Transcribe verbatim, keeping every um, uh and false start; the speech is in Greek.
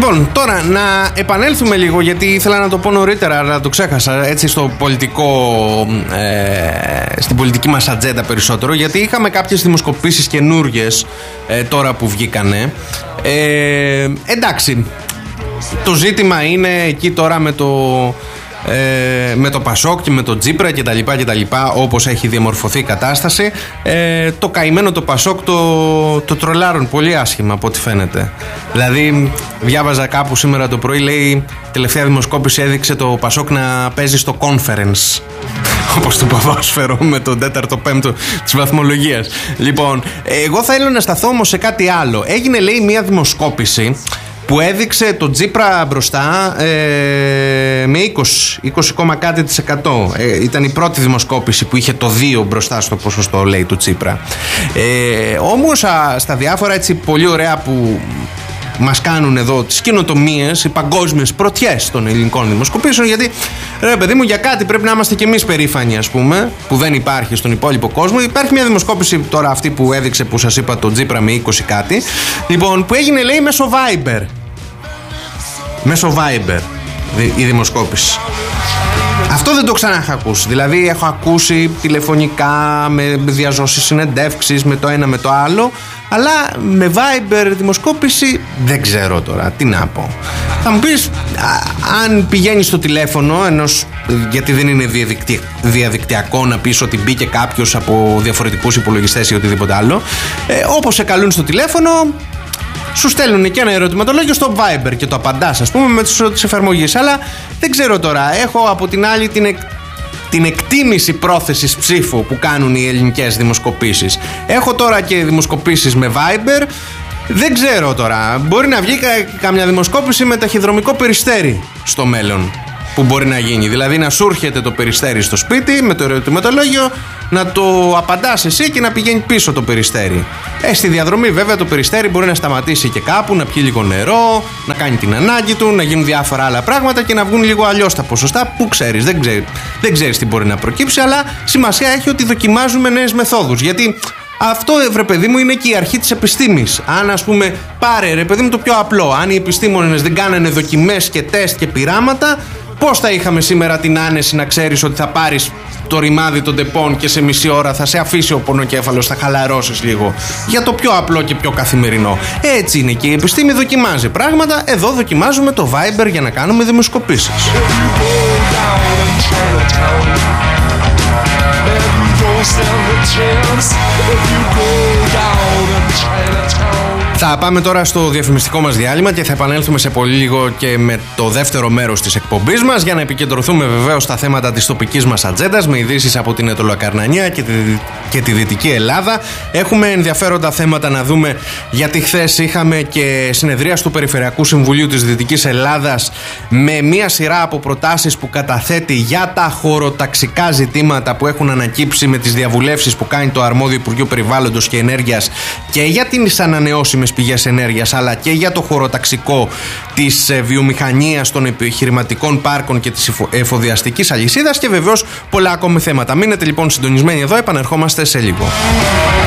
Λοιπόν, τώρα να επανέλθουμε λίγο, γιατί ήθελα να το πω νωρίτερα, αλλά το ξέχασα, έτσι, στο πολιτικό, ε, στην πολιτική μας ατζέντα περισσότερο, γιατί είχαμε κάποιες δημοσκοπήσεις καινούργιες ε, τώρα που βγήκανε. Ε, εντάξει, το ζήτημα είναι εκεί τώρα με το... Ε, με το Πασόκ και με το Τζίπρα και τα λοιπά και τα λοιπά, όπως έχει διαμορφωθεί η κατάσταση. ε, Το καημένο το Πασόκ το, το τρολάρουν πολύ άσχημα από ό,τι φαίνεται. Δηλαδή διάβαζα κάπου σήμερα το πρωί, λέει, τελευταία δημοσκόπηση έδειξε το Πασόκ να παίζει στο conference, όπως το ποδόσφαιρο με τον τέταρτο πέμπτο της βαθμολογίας. Λοιπόν, εγώ θέλω να σταθώ όμως σε κάτι άλλο. Έγινε, λέει, μια δημοσκόπηση που έδειξε το Τζίπρα μπροστά ε, με είκοσι, είκοσι κάτι της εκατό. Ε, ήταν η πρώτη δημοσκόπηση που είχε το δύο μπροστά στο ποσοστό, λέει, του Τσίπρα. Ε, όμως α, στα διάφορα, έτσι, πολύ ωραία που μας κάνουν εδώ τις καινοτομίες, οι παγκόσμιες πρωτιές των ελληνικών δημοσκοπήσεων, γιατί, ρε παιδί μου, για κάτι πρέπει να είμαστε κι εμείς περήφανοι, ας πούμε, που δεν υπάρχει στον υπόλοιπο κόσμο. Υπάρχει μια δημοσκόπηση τώρα, αυτή που έδειξε, που σας είπα, το Τζίπρα με είκοσι κάτι, λοιπόν, που έγινε, λέει, μέσω Viber. Μέσω Viber η δημοσκόπηση. Αυτό δεν το ξανά είχα ακούσει. Δηλαδή έχω ακούσει τηλεφωνικά, με διαζώσεις συνεντεύξεις, με το ένα με το άλλο, αλλά με Viber δημοσκόπηση δεν ξέρω τώρα τι να πω. Θα μου πεις, α, αν πηγαίνεις στο τηλέφωνο ενός, γιατί δεν είναι διαδικτυ... διαδικτυακό να πεις ότι μπήκε κάποιος από διαφορετικούς υπολογιστές ή οτιδήποτε άλλο, ε, όπως σε καλούν στο τηλέφωνο, σου στέλνουν και ένα ερωτηματολόγιο στο Viber και το απαντάς, ας πούμε, με τις εφαρμογές. Αλλά δεν ξέρω τώρα, έχω από την άλλη την, εκ, την εκτίμηση πρόθεσης ψήφου που κάνουν οι ελληνικές δημοσκοπήσεις. Έχω τώρα και δημοσκοπήσεις με Viber. Δεν ξέρω τώρα, μπορεί να βγει κα, καμιά δημοσκόπηση με ταχυδρομικό περιστέρι στο μέλλον, που μπορεί να γίνει. Δηλαδή να σου έρχεται το περιστέρι στο σπίτι με το ερωτηματολόγιο, να το απαντάς εσύ και να πηγαίνει πίσω το περιστέρι. Ε, στη διαδρομή βέβαια το περιστέρι μπορεί να σταματήσει και κάπου, να πιει λίγο νερό, να κάνει την ανάγκη του, να γίνουν διάφορα άλλα πράγματα και να βγουν λίγο αλλιώς τα ποσοστά. Που ξέρεις, δεν ξέρεις, δεν ξέρεις τι μπορεί να προκύψει, αλλά σημασία έχει ότι δοκιμάζουμε νέες μεθόδους. Γιατί αυτό, ρε παιδί μου, είναι και η αρχή της επιστήμης. Αν, ας πούμε, πάρε, ρε παιδί μου, το πιο απλό, αν οι επιστήμονες δεν κάνανε δοκιμές και τεστ και πειράματα, πώς θα είχαμε σήμερα την άνεση να ξέρεις ότι θα πάρεις το ρημάδι των τεπών και σε μισή ώρα θα σε αφήσει ο πονοκέφαλος, θα χαλαρώσεις λίγο, για το πιο απλό και πιο καθημερινό. Έτσι είναι και η επιστήμη, δοκιμάζει πράγματα. Εδώ δοκιμάζουμε το Viber για να κάνουμε δημοσκοπήσεις. Θα πάμε τώρα στο διαφημιστικό μας διάλειμμα και θα επανέλθουμε σε πολύ λίγο και με το δεύτερο μέρος της εκπομπής μας, για να επικεντρωθούμε βεβαίως στα θέματα της τοπικής μας ατζέντας, με ειδήσεις από την Αιτωλοακαρνανία και τη, και τη Δυτική Ελλάδα. Έχουμε ενδιαφέροντα θέματα να δούμε, γιατί χθες είχαμε και συνεδρία του Περιφερειακού Συμβουλίου της Δυτικής Ελλάδας με μία σειρά από προτάσεις που καταθέτει για τα χωροταξικά ζητήματα που έχουν ανακύψει με τις διαβουλεύσεις που κάνει το αρμόδιο Υπουργείο Περιβάλλοντος και Ενέργειας και για τις ανανεώσιμες πηγές ενέργειας, αλλά και για το χωροταξικό της βιομηχανίας, των επιχειρηματικών πάρκων και της εφοδιαστικής αλυσίδας, και βεβαίως πολλά ακόμη θέματα. Μείνετε λοιπόν συντονισμένοι εδώ, επανερχόμαστε σε λίγο.